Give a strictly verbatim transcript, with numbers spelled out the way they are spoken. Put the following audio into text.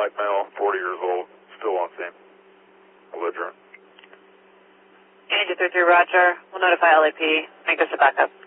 white male, forty years old, still on scene. Belligerent. Angie three three, Roger. We'll notify L A P. Make this a backup.